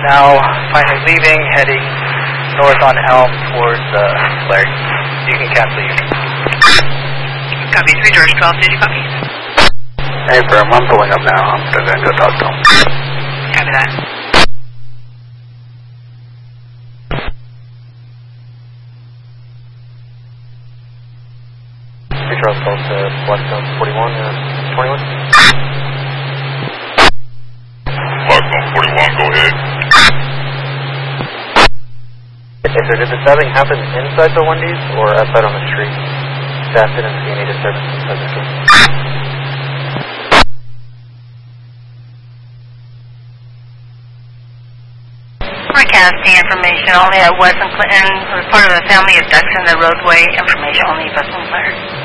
Now, finally leaving, heading north on Elm towards Larry. You can cancel you. Copy, 3 George 12, did you copy? Hey, Brim, I'm pulling up now. I'm going to go talk to him. Copy that. Hey, Charles, call to Blackstone 41, 21. Blackstone 41, go ahead. Hey, sir, did the stabbing happen inside the Wendy's or outside on the street? Staff didn't see any disturbance inside the street. Broadcasting information only at West and Clinton. Report of a family abduction. The roadway information only at West and Clinton.